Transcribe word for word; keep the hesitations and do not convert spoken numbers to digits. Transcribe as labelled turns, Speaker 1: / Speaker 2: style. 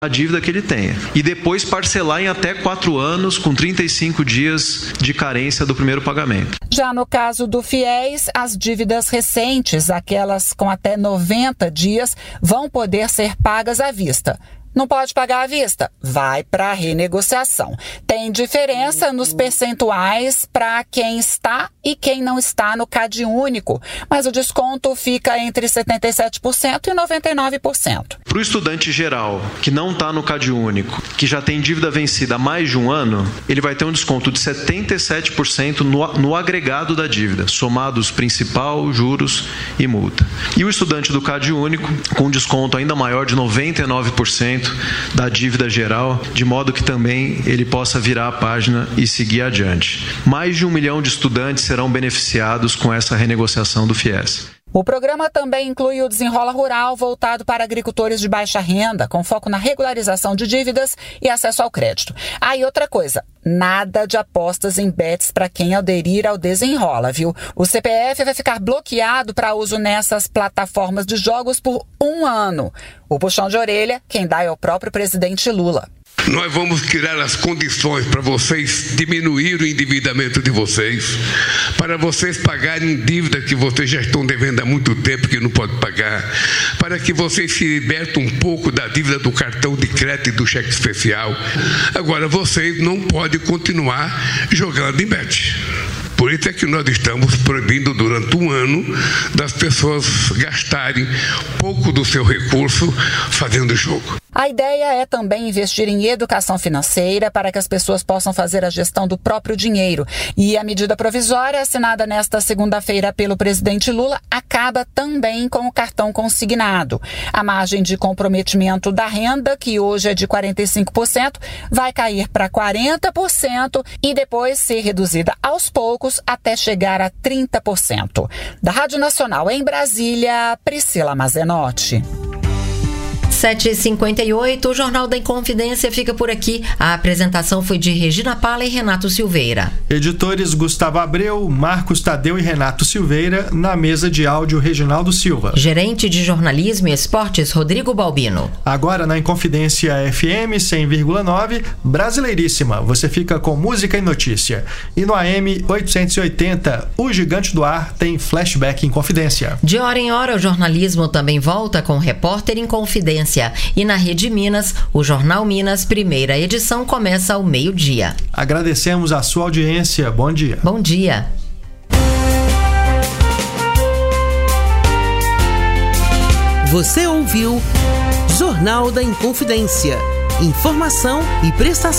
Speaker 1: a dívida que ele tenha. E depois parcelar em até quatro anos, com trinta e cinco dias de carência do primeiro pagamento.
Speaker 2: Já no caso do FIES, as dívidas recentes, aquelas com até noventa dias, vão poder ser pagas à vista. Não pode pagar à vista? Vai para a renegociação. Tem diferença nos percentuais para quem está e quem não está no CAD único, mas o desconto fica entre setenta e sete por cento e noventa e nove por cento.
Speaker 1: Para o estudante geral, que não está no CAD único, que já tem dívida vencida há mais de um ano, ele vai ter um desconto de setenta e sete por cento no, no agregado da dívida, somados principal, juros e multa. E o estudante do CAD único, com desconto ainda maior de noventa e nove por cento da dívida geral, de modo que também ele possa virar a página e seguir adiante. Mais de um milhão de estudantes serão beneficiados com essa renegociação do FIES.
Speaker 2: O programa também inclui o Desenrola Rural, voltado para agricultores de baixa renda, com foco na regularização de dívidas e acesso ao crédito. Ah, e outra coisa, nada de apostas em bets para quem aderir ao Desenrola, viu? O C P F vai ficar bloqueado para uso nessas plataformas de jogos por um ano. O puxão de orelha, quem dá é o próprio presidente Lula.
Speaker 3: Nós vamos criar as condições para vocês diminuir o endividamento de vocês, para vocês pagarem dívida que vocês já estão devendo há muito tempo que não podem pagar, para que vocês se libertem um pouco da dívida do cartão de crédito e do cheque especial. Agora, vocês não podem continuar jogando em bet. Por isso é que nós estamos proibindo durante um ano das pessoas gastarem pouco do seu recurso fazendo jogo.
Speaker 2: A ideia é também investir em educação financeira para que as pessoas possam fazer a gestão do próprio dinheiro. E a medida provisória, assinada nesta segunda-feira pelo presidente Lula, acaba também com o cartão consignado. A margem de comprometimento da renda, que hoje é de quarenta e cinco por cento, vai cair para quarenta por cento e depois ser reduzida aos poucos até chegar a trinta por cento. Da Rádio Nacional em Brasília, Priscila Mazenotti.
Speaker 4: sete e cinquenta e oito, o Jornal da Inconfidência fica por aqui. A apresentação foi de Regina Pala e Renato Silveira.
Speaker 5: Editores Gustavo Abreu, Marcos Tadeu e Renato Silveira. Na mesa de áudio, Reginaldo Silva.
Speaker 4: Gerente de Jornalismo e Esportes, Rodrigo Balbino.
Speaker 5: Agora na Inconfidência F M cem vírgula nove, Brasileiríssima. Você fica com música e notícia. E no A M oitocentos e oitenta, o Gigante do Ar tem Flashback Inconfidência.
Speaker 4: De hora em hora, o jornalismo também volta com Repórter Inconfidência. E na Rede Minas, o Jornal Minas, primeira edição, começa ao meio-dia.
Speaker 5: Agradecemos a sua audiência. Bom dia.
Speaker 4: Bom dia.
Speaker 6: Você ouviu Jornal da Inconfidência. Informação e prestação